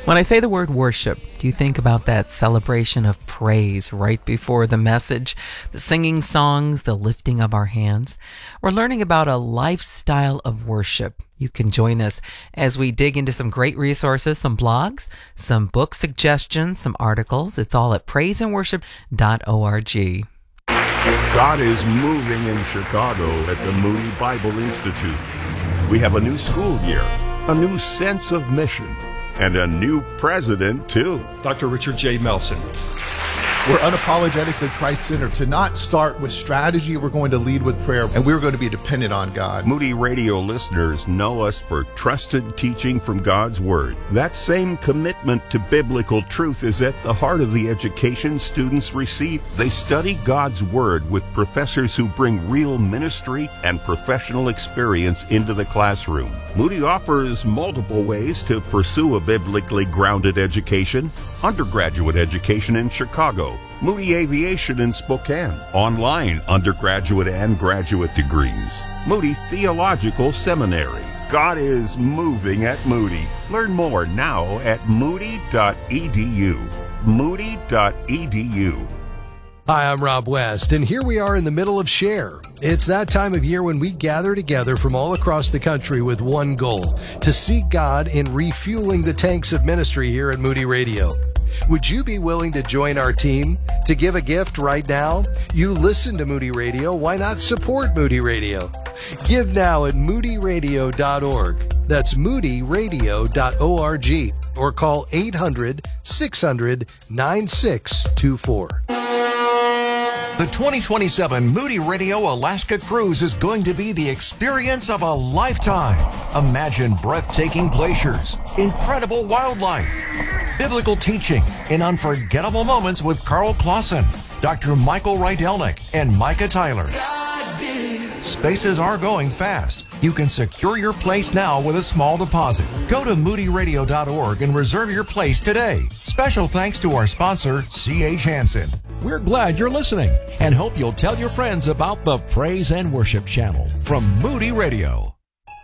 When I say the word worship, do you think about that celebration of praise right before the message, the singing songs, the lifting of our hands? We're learning about a lifestyle of worship. You can join us as we dig into some great resources, some blogs, some book suggestions, some articles. It's all at praiseandworship.org. God is moving in Chicago at the Moody Bible Institute. We have a new school year, a new sense of mission, and a new president, too. Dr. Richard J. Melson. We're unapologetically Christ-centered. To not start with strategy, we're going to lead with prayer, and we're going to be dependent on God. Moody Radio listeners know us for trusted teaching from God's Word. That same commitment to biblical truth is at the heart of the education students receive. They study God's Word with professors who bring real ministry and professional experience into the classroom. Moody offers multiple ways to pursue a biblically grounded education. Undergraduate education in Chicago, Moody Aviation in Spokane, online undergraduate and graduate degrees, Moody Theological Seminary. God is moving at Moody. Learn more now at moody.edu. Moody.edu. Hi, I'm Rob West, and here we are in the middle of Share. It's that time of year when we gather together from all across the country with one goal, to seek God in refueling the tanks of ministry here at Moody Radio. Would you be willing to join our team? To give a gift right now? You listen to Moody Radio, why not support Moody Radio? Give now at moodyradio.org. That's moodyradio.org. Or call 800-600-9624. The 2027 Moody Radio Alaska Cruise is going to be the experience of a lifetime. Imagine breathtaking glaciers, incredible wildlife, biblical teaching, and unforgettable moments with Carl Clausen, Dr. Michael Rydelnik, and Micah Tyler. Spaces are going fast. You can secure your place now with a small deposit. Go to moodyradio.org and reserve your place today. Special thanks to our sponsor, C.H. Hansen. We're glad you're listening and hope you'll tell your friends about the Praise and Worship channel from Moody Radio.